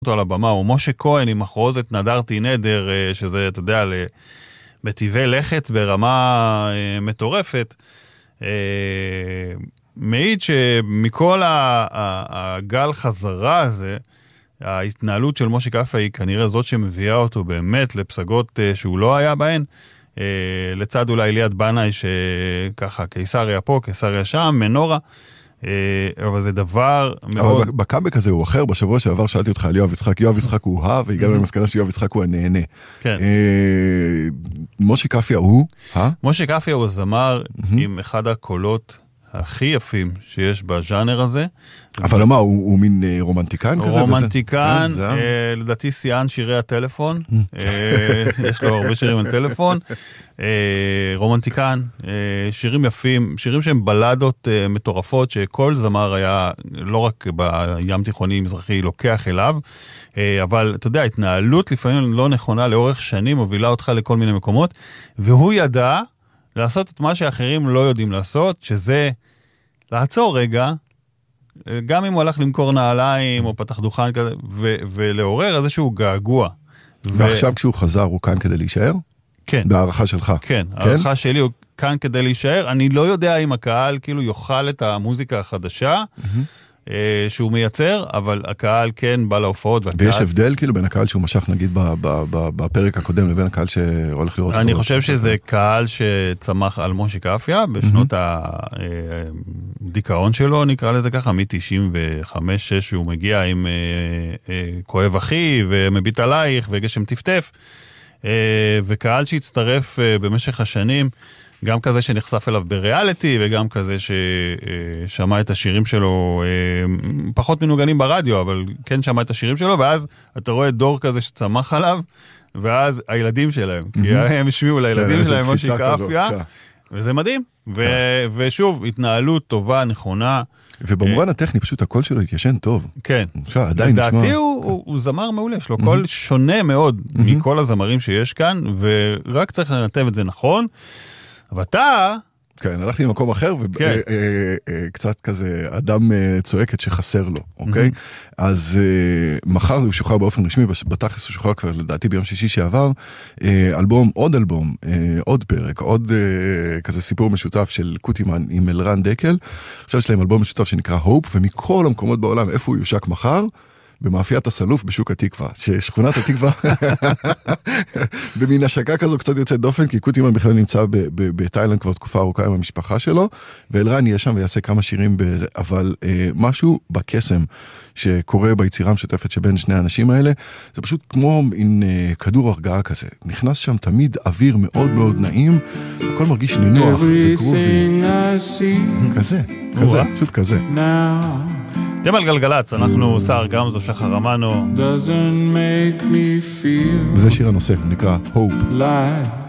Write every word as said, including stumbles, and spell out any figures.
אותו על הבמה, או משה כהן עם מחרוזת נדרתי נדר, שזה, אתה יודע, מטיבי לכת ברמה מטורפת, מעיד שמכל הגל חזרה הזה, ההתנהלות של משה קפיה היא כנראה זאת שמביאה אותו באמת לפסגות שהוא לא היה בהן, לצד אולי ליד בנאי שככה קיסריה פה, קיסריה שם, מנורה, אבל זה דבר מאוד... אבל בקאמבק הזה הוא אחר, בשבוע שעבר שאלתי אותך על יואב יצחק, יואב יצחק הוא הא, והגענו למסקנה שיואב יצחק הוא הנהנה. כן. משה קפיה הוא, הא? משה קפיה הוא זמר עם אחד הקולות הכי יפים שיש בז'אנר הזה. אבל מה, הוא מין רומנטיקן כזה? רומנטיקן, לדעתי שיאן שירי הטלפון, יש לו הרבה שירים על טלפון, רומנטיקן, שירים יפים, שירים שהם בלדות מטורפות, שכל זמר היה, לא רק בים תיכוני מזרחי, לוקח אליו, אבל אתה יודע, התנהלות לפעמים לא נכונה, לאורך שנים מובילה אותך לכל מיני מקומות, והוא ידע לעשות את מה שאחרים לא יודעים לעשות, שזה לעצור רגע, גם אם הוא הלך למכור נעליים או פתח דוכן כזה, ו- ולעורר איזשהו געגוע. ועכשיו ו... כשהוא חזר, הוא כאן כדי להישאר? כן. בהערכה שלך? כן, כן? הערכה שלי הוא כאן כדי להישאר. אני לא יודע אם הקהל כאילו יאכל את המוזיקה החדשה, mm-hmm. שהוא מייצר, אבל הקהל כן בא להופעות. והקהל... ויש הבדל כאילו בין הקהל שהוא משך נגיד בפרק הקודם לבין הקהל שהולך לראות... אני חושב שזה קהל שצמח על משה קפיה בשנות הדיכאון שלו, נקרא לזה ככה, מ-תשעים וחמש שש שהוא מגיע עם כואב אחי ומביט עלייך וגשם טפטף, וקהל שהצטרף במשך השנים, גם כזה שנחשף אליו בריאליטי, וגם כזה ששמע את השירים שלו, פחות מנוגנים ברדיו, אבל כן שמע את השירים שלו, ואז אתה רואה דור כזה שצמח עליו, ואז הילדים שלהם, כי הם השמיעו לילדים שלהם משה קפיה, וזה מדהים. ושוב, התנהלות טובה, נכונה. ובמובן הטכני, פשוט הקול שלו התיישן טוב. כן. עדיין נשמע. לדעתי הוא זמר מעולה, יש לו קול שונה מאוד מכל הזמרים שיש כאן, ורק צריך לנתב את זה נכון. אבל אתה... כן, הלכתי למקום אחר, וקצת כזה אדם צועקת שחסר לו, אוקיי? אז מחר הוא שוחרר באופן רשמי, בתכלס הוא שוחרר כבר לדעתי ביום שישי שעבר, אלבום, עוד אלבום, עוד פרק, עוד כזה סיפור משותף של קוטימן עם אלרן דקל, עכשיו יש להם אלבום משותף שנקרא הופ, ומכל המקומות בעולם, איפה הוא יושק מחר? במאפיית הסלוף בשוק התקווה, ששכונת התקווה במין השקה כזו קצת יוצאת דופן, כי קוטימן בכלל נמצא בתאילנד כבר תקופה ארוכה עם המשפחה שלו, ואלרן יהיה שם ויעשה כמה שירים, אבל משהו בקסם שקורה ביצירה המשותפת שבין שני האנשים האלה, זה פשוט כמו עם כדור הרגעה כזה, נכנס שם תמיד אוויר מאוד מאוד נעים, הכל מרגיש נינוח וגרובי, כזה, כזה, פשוט כזה. אתם על גלגלץ, אנחנו שר גמזו, שחר אמנו. וזה שיר הנושא, הוא נקרא Hope.